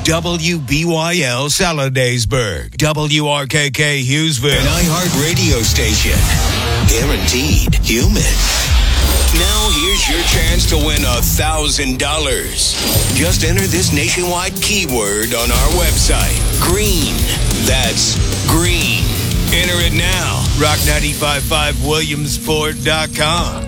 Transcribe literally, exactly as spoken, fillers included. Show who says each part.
Speaker 1: W B Y L Saladaysburg, W R K K Hughesville, an iHeart radio station. Guaranteed human. Now here's your chance to win a thousand dollars. Just enter this nationwide keyword on our website. Green. That's green. Enter it now. rock nine five five williamsport dot com.